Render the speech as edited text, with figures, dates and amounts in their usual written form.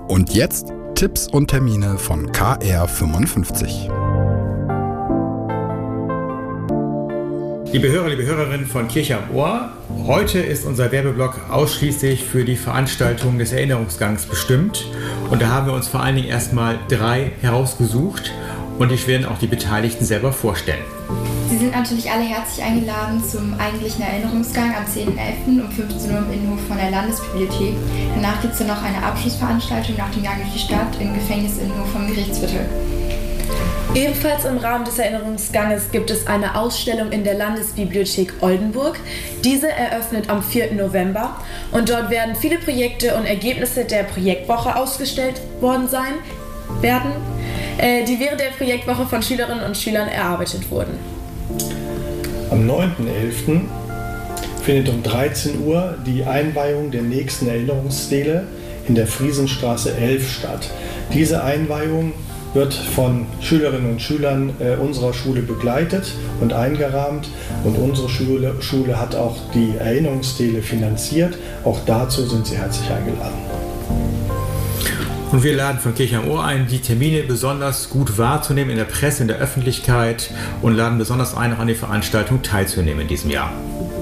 Und jetzt Tipps und Termine von KR55. Liebe Hörer, liebe Hörerinnen von Kirche am Ohr, heute ist unser Werbeblock ausschließlich für die Veranstaltung des Erinnerungsgangs bestimmt. Und da haben wir uns vor allen Dingen erstmal 3 herausgesucht und ich werde auch die Beteiligten selber vorstellen. Sie sind natürlich alle herzlich eingeladen zum eigentlichen Erinnerungsgang am 10.11. um 15 Uhr im Innenhof von der Landesbibliothek. Danach gibt es dann noch eine Abschlussveranstaltung nach dem Gang durch die Stadt im Gefängnisinnenhof vom Gerichtsviertel. Ebenfalls im Rahmen des Erinnerungsganges gibt es eine Ausstellung in der Landesbibliothek Oldenburg. Diese eröffnet am 4. November und dort werden viele Projekte und Ergebnisse der Projektwoche ausgestellt werden, die während der Projektwoche von Schülerinnen und Schülern erarbeitet wurden. Am 9.11. findet um 13 Uhr die Einweihung der nächsten Erinnerungsstele in der Friesenstraße 11 statt. Diese Einweihung wird von Schülerinnen und Schülern unserer Schule begleitet und eingerahmt und unsere Schule hat auch die Erinnerungsstele finanziert. Auch dazu sind Sie herzlich eingeladen. Und wir laden von Kirche am Ohr ein, die Termine besonders gut wahrzunehmen in der Presse, in der Öffentlichkeit und laden besonders ein, auch an die Veranstaltung teilzunehmen in diesem Jahr.